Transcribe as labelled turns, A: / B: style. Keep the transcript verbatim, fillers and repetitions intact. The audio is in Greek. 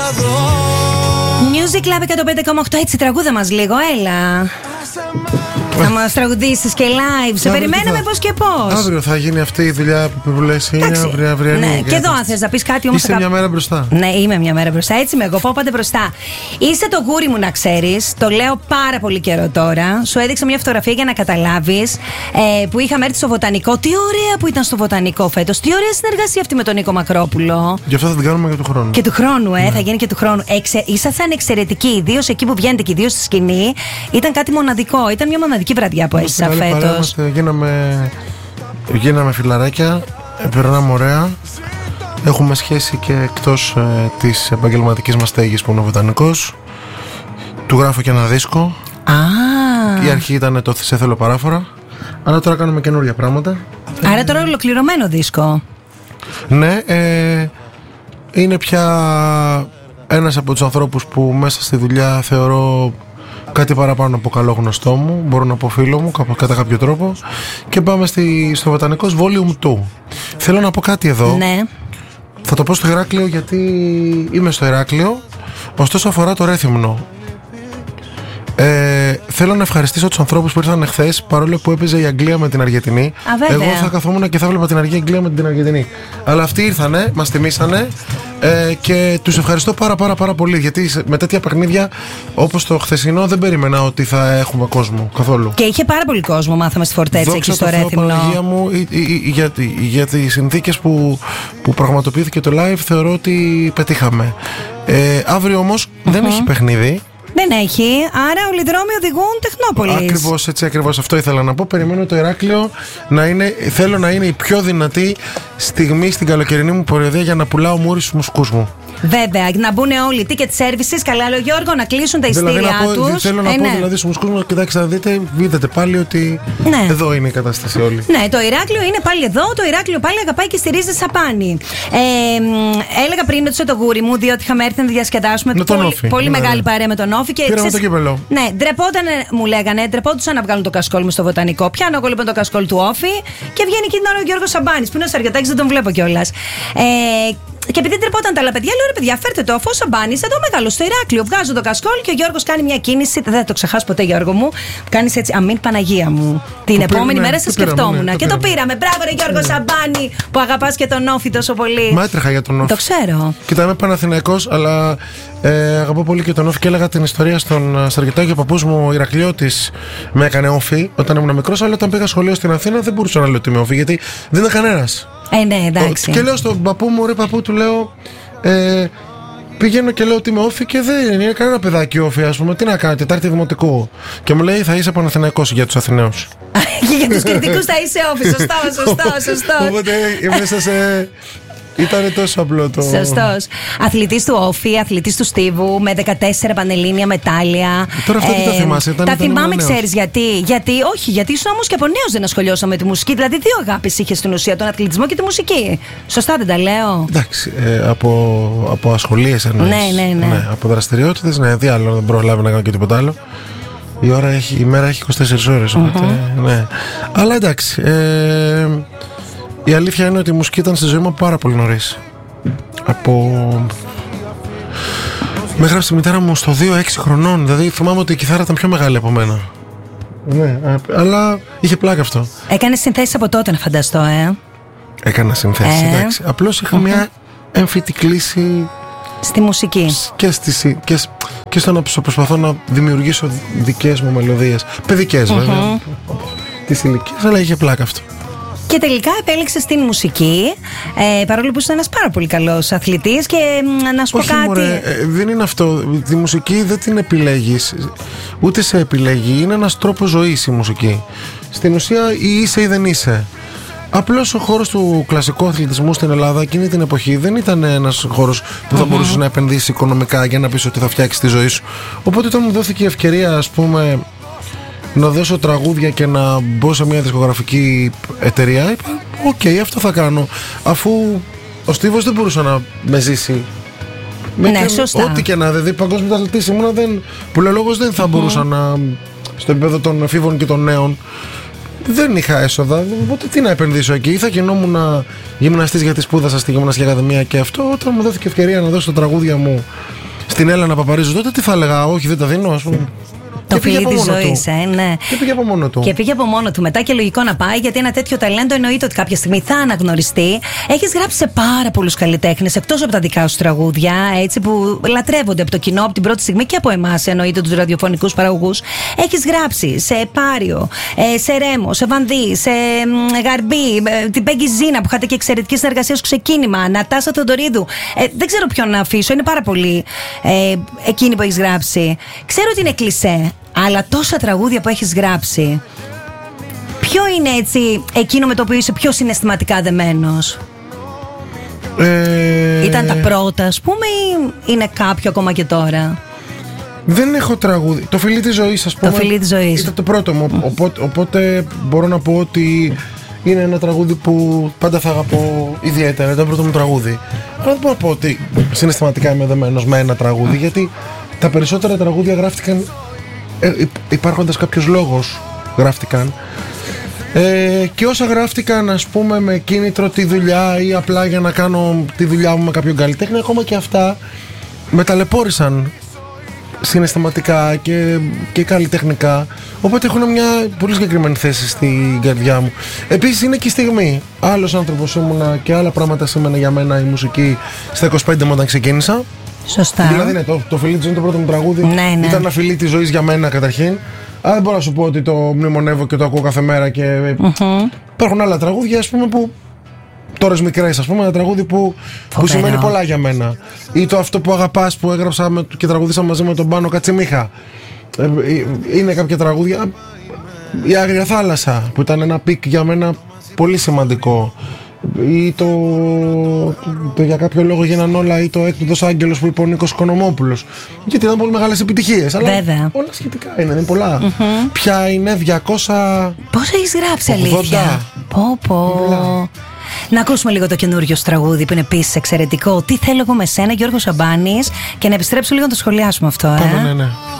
A: Music Club εκατόν πέντε κόμμα οκτώ. Έτσι τραγούδα μας λίγο, έλα. Θα μας τραγουδήσεις και live. Σε περιμέναμε πώς και πώς.
B: Αύριο θα γίνει αυτή η δουλειά που λες. Είναι αύριο, αυριανή.
A: Ναι, και εδώ αν θες να πεις κάτι όμως.
B: Είσαι μια μέρα μπροστά.
A: Ναι, είμαι μια μέρα μπροστά. Έτσι είμαι εγώ. Πάω πάντα μπροστά. Είσαι το γούρι μου να ξέρεις. Το λέω πάρα πολύ καιρό τώρα. Σου έδειξα μια φωτογραφία για να καταλάβεις. Ε, που είχαμε έρθει στο Βοτανικό. Τι ωραία που ήταν στο Βοτανικό φέτος. Τι ωραία συνεργασία αυτή με τον Νίκο Μακρόπουλο.
B: Γι' αυτό θα την κάνουμε και του χρόνου.
A: Και του χρόνου, ε,
B: ναι.
A: θα γίνει και του χρόνου. Εξε, ήσασταν εξαιρετικοί. Ιδίως εκεί που βγαίνετε και ιδίως στη σκηνή. Ήταν κάτι μοναδικό. Ήταν μια μοναδική βραδιά που έζησα φέτος.
B: Γίναμε, γίναμε φιλαράκια, περνάμε ωραία. Έχουμε σχέση και εκτός ε, της επαγγελματικής μας στέγης που είναι ο Βοτανικός. Του γράφω και ένα δίσκο.
A: Ah.
B: Η αρχή ήταν το «Σε θέλω παράφορα». Αλλά τώρα κάνουμε καινούργια πράγματα.
A: Άρα τώρα ολοκληρωμένο δίσκο.
B: Ναι, ε, είναι πια ένας από τους ανθρώπους που μέσα στη δουλειά θεωρώ κάτι παραπάνω από καλό γνωστό μου, μπορώ να πω φίλο μου κατά κάποιο τρόπο. Και πάμε στη, στο Βοτανικός Volume δύο. Θέλω να πω κάτι εδώ.
A: Ναι.
B: Θα το πω στο Ηράκλειο γιατί είμαι στο Ηράκλειο. Ωστόσο αφορά το Ρέθυμνο. Ε, θέλω να ευχαριστήσω τους ανθρώπους που ήρθαν εχθές, παρόλο που έπαιζε η Αγγλία με την Αργεντινή.
A: Α,
B: εγώ θα καθόμουν και θα βλέπα την Αγγλία με την Αργεντινή. Αλλά αυτοί ήρθανε, μας τιμήσανε ε, και τους ευχαριστώ πάρα πάρα πάρα πολύ. Γιατί με τέτοια παιχνίδια όπως το χθεσινό δεν περίμενα ότι θα έχουμε κόσμο καθόλου.
A: Και είχε πάρα πολύ κόσμο, μάθαμε στη Φορτέτσα εκεί στο Ρέθυμνο.
B: Παναγία μου, η, η, η, για, για τις συνθήκες που, που πραγματοποιήθηκε το live θεωρώ ότι πετύχαμε. Ε, αύριο όμως mm-hmm. δεν έχει παιχνίδι.
A: Δεν έχει, άρα όλοι οι δρόμοι οδηγούν Τεχνόπολης.
B: Ακριβώς, έτσι ακριβώς αυτό ήθελα να πω. Περιμένω το Ηράκλειο να είναι, θέλω να είναι η πιο δυνατή στιγμή στην καλοκαιρινή μου πορεία για να πουλάω μούρι στους μουσικούς μου.
A: Βέβαια, να μπουν όλοι ticket services, καλά λέω Γιώργο, να κλείσουν τα ειστήρια
B: δηλαδή,
A: τους.
B: Θέλω να
A: ε,
B: πω
A: ναι.
B: δηλαδή στους μουσικούς μου, κοιτάξτε να δείτε, видите πάλι ότι ναι. εδώ είναι η κατάσταση όλη.
A: Ναι, το Ηράκλειο είναι πάλι εδώ, το Ηράκλειο πάλι αγαπάει και στηρίζει Σαπάνι. Ε, έλεγα πριν ότι είσαι το γούρι μου, διότι είχαμε έρθει να διασκεδάσουμε
B: με
A: πολύ,
B: όφι,
A: πολύ
B: ναι,
A: μεγάλη
B: ναι.
A: παρέα με τον Όφη. Και
B: πήραμε το κύπελο.
A: Ναι, ντρεπόταν, μου λέγανε, ντρεπόντουσαν να βγάλουν το κασκόλ μου στο Βοτανικό. Πιάνω εγώ λοιπόν το κασκόλ του Όφη και βγαίνει εκεί την ώρα ο Γιώργος Σαμπάνης, που είναι ο Σαριωτάκης, δεν τον βλέπω κιόλας. Ε, Και επειδή τρεπόταν τα άλλα παιδιά, λέω ρε παιδιά, φέρτε το αφού ο Σαμπάνης εδώ μεγάλο στο Ηράκλειο. Βγάζω το κασκόλ και ο Γιώργος κάνει μια κίνηση. Δεν θα το ξεχάσω ποτέ, Γιώργο μου. Κάνει έτσι, αμήν Παναγία μου. Την το επόμενη πήραμε, μέρα σε σκεφτόμουν. Ναι, και το πήραμε. πήραμε. Μπράβο, ρε Γιώργο ναι. Σαμπάνη, που αγαπάς και τον Όφη τόσο πολύ.
B: Μα έτρεχα για τον Όφη.
A: Το ξέρω.
B: Κοίτα, είμαι Παναθηναϊκός, αλλά ε, αγαπώ πολύ και τον Όφη και έλεγα την ιστορία στον Σαργετάκη. Ο παππούς μου, ο Ηρακλειώτης, με έκανε Όφη όταν ήμουν μικρός. Αλλά όταν πήγα σχολείο στην Αθήνα δεν μπορούσα να λέω ότι είμαι Όφη, γιατί δεν είναι κανένας.
A: Ε, ναι, εντάξει.
B: Και λέω στον παππού μου, ρε παππού, του λέω. Ε, πηγαίνω και λέω ότι είμαι Όφη και δεν είναι κανένα παιδάκι Όφη, ας πούμε. Τι να κάνω, Τετάρτη Δημοτικού. Και μου λέει θα είσαι Παναθηναϊκός για τους Αθηναίους.
A: Και για τους κριτικούς θα είσαι Όφη. Σωστό, σωστό, σωστό.
B: Οπότε μέσα σε. Ήταν τόσο απλό το.
A: Σωστός. Αθλητής του Όφη, αθλητής του Στίβου, με δεκατέσσερα πανελλήνια μετάλλια.
B: Τώρα αυτό ε, τι τα θυμάσαι, ήταν.
A: Τα
B: ήταν
A: θυμάμαι, ξέρεις γιατί. Γιατί, όχι, γιατί ήσουν όμως και από νέος δεν ασχολιώσαμε με τη μουσική. Δηλαδή, δύο αγάπες είχε στην ουσία, τον αθλητισμό και τη μουσική. Σωστά δεν τα λέω.
B: Εντάξει, ε, από, από ασχολίες εννοείς.
A: Ναι, ναι, ναι,
B: ναι. Από δραστηριότητες, ναι, τι άλλο, δεν προλάβει να κάνω και τίποτα άλλο. Η, ώρα έχει, η μέρα έχει είκοσι τέσσερις ώρες, οπότε, mm-hmm. ναι. Αλλά εντάξει. Ε, η αλήθεια είναι ότι η μουσική ήταν στη ζωή μου πάρα πολύ νωρίς. Από. Με έγραψε η μητέρα μου στο δύο έξι χρονών. Δηλαδή θυμάμαι ότι η κιθάρα ήταν πιο μεγάλη από μένα. Ναι, αλλά είχε πλάκα αυτό.
A: Έκανε συνθέσεις από τότε, να φανταστώ, ε.
B: Έκανα συνθέσεις, ε. εντάξει. Απλώς είχα mm-hmm. μια έμφυτη κλίση
A: στη μουσική.
B: Και, στη, και, και στο να προσπαθώ να δημιουργήσω δικές μου μελωδίες. Παιδικές, mm-hmm. βέβαια. Της ηλικίας, αλλά είχε πλάκα αυτό.
A: Και τελικά επέλεξες την μουσική, ε, παρόλο που είσαι ένας πάρα πολύ καλός αθλητής. Και ε, να σου πω
B: όχι,
A: κάτι.
B: Μωρέ, ε, δεν είναι αυτό. Τη μουσική δεν την επιλέγεις. Ούτε σε επιλέγει. Είναι ένας τρόπος ζωής η μουσική. Στην ουσία ή είσαι ή δεν είσαι. Απλώς ο χώρος του κλασικού αθλητισμού στην Ελλάδα εκείνη την εποχή δεν ήταν ένας χώρος που θα mm-hmm. μπορούσες να επενδύσεις οικονομικά για να πεις ότι θα φτιάξεις τη ζωή σου. Οπότε όταν μου δόθηκε η ευκαιρία, ας πούμε, να δώσω τραγούδια και να μπω σε μια δισκογραφική εταιρεία, είπα, οκ, okay, αυτό θα κάνω. Αφού ο Στίβος δεν μπορούσε να με ζήσει.
A: Ναι, και, σωστά.
B: Ό,τι και να δει, παγκόσμιο αθλητής ήμουνα, δεν, που λέω λόγος δεν θα mm-hmm. μπορούσα να, στο επίπεδο των εφήβων και των νέων, δεν είχα έσοδα, οπότε τι να επενδύσω εκεί. Ή θα γινόμουν γυμναστής γιατί σπούδασα στη Γυμναστική Ακαδημία και αυτό. Όταν μου δόθηκε ευκαιρία να δώσω τα τραγούδια μου στην Έλενα Παπαρίζου, τότε τι θα έλεγα? Όχι, δεν τα δίνω, ας πούμε.
A: Το φιλί τη ζωή, ε, ναι.
B: Και πήγε από μόνο του.
A: Και πήγε από μόνο του. Μετά και λογικό να πάει, γιατί ένα τέτοιο ταλέντο εννοείται ότι κάποια στιγμή θα αναγνωριστεί. Έχεις γράψει σε πάρα πολλούς καλλιτέχνες, εκτός από τα δικά σου τραγούδια, έτσι, που λατρεύονται από το κοινό από την πρώτη στιγμή και από εμάς, εννοείται τους ραδιοφωνικούς παραγωγούς. Έχεις γράψει σε Πάριο, σε Ρέμο, σε Βανδύ, σε Γαρμπή, την Πέγγι Ζίνα που είχατε και εξαιρετική συνεργασία στο ξεκίνημα, Νατάσα Θεοδωρίδου. Ε, δεν ξέρω ποιον να αφήσω, είναι πάρα πολύ ε, εκείνη που έχεις γράψει. Ξέρω ότι είναι κλισέ. Αλλά τόσα τραγούδια που έχεις γράψει, ποιο είναι έτσι εκείνο με το οποίο είσαι πιο συναισθηματικά δεμένος?
B: Ε...
A: Ήταν τα πρώτα, ας πούμε, ή είναι κάποιο ακόμα και τώρα?
B: Δεν έχω τραγούδι. Το φιλί της ζωής, ας πούμε.
A: Το φιλί της ζωής.
B: Ήταν το πρώτο μου. Mm. Οπότε, οπότε μπορώ να πω ότι είναι ένα τραγούδι που πάντα θα αγαπώ ιδιαίτερα. Ήταν το πρώτο μου τραγούδι. Αλλά δεν μπορώ να πω ότι συναισθηματικά είμαι δεμένος με ένα τραγούδι, γιατί τα περισσότερα τραγούδια γράφτηκαν Ε, υπάρχοντας κάποιος λόγος, γράφτηκαν, ε, και όσα γράφτηκαν, ας πούμε, με κίνητρο τη δουλειά ή απλά για να κάνω τη δουλειά μου με κάποιον καλλιτέχνη, ακόμα και αυτά με ταλαιπώρησαν συναισθηματικά και, και καλλιτεχνικά, οπότε έχουν μια πολύ συγκεκριμένη θέση στην καρδιά μου. Επίσης είναι και η στιγμή. Άλλος άνθρωπος ήμουνα και άλλα πράγματα σήμαινε για μένα η μουσική στα είκοσι πέντε μου όταν ξεκίνησα.
A: Σωστά.
B: Δηλαδή, ναι, το, το φιλί της ζωής είναι το πρώτο μου τραγούδι.
A: Ναι, ναι.
B: Ήταν ένα φιλί της ζωής για μένα καταρχήν. Αλλά δεν μπορώ να σου πω ότι το μνημονεύω και το ακούω κάθε μέρα. Και mm-hmm. υπάρχουν άλλα τραγούδια, ας πούμε, που. Τόρες μικρές, ας πούμε, ένα τραγούδι που, που σημαίνει πολλά για μένα. Ή το αυτό που αγαπάς που έγραψα με, και τραγουδίσα μαζί με τον Πάνο Κατσιμίχα. Ε, είναι κάποια τραγούδια. Η Άγρια Θάλασσα, που ήταν ένα πικ για μένα πολύ σημαντικό. Ή το, το, το για κάποιο λόγο γίναν όλα, ή το Έκτοδος Άγγελος που είπε ο Νίκος Οικονομόπουλος. Γιατί ήταν πολύ μεγάλες επιτυχίες. Αλλά
A: βέβαια.
B: Όλα σχετικά είναι, είναι πολλά.
A: Mm-hmm.
B: Ποια είναι διακόσια.
A: Πώς έχεις γράψει, αλήθεια? Πω πω. Να ακούσουμε λίγο το καινούριο τραγούδι που είναι επίσης εξαιρετικό. Τι θέλω εγώ με σένα, Γιώργος Σαμπάνης, και να επιστρέψω λίγο να το σχολιάσουμε αυτό.
B: Πάμε, ε? ναι, ναι.